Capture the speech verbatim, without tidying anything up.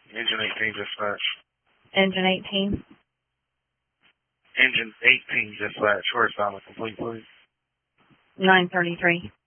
Engine eighteen dispatch. Engine eighteen. Engine eighteen dispatch. Short assignment complete, please. nine thirty-three.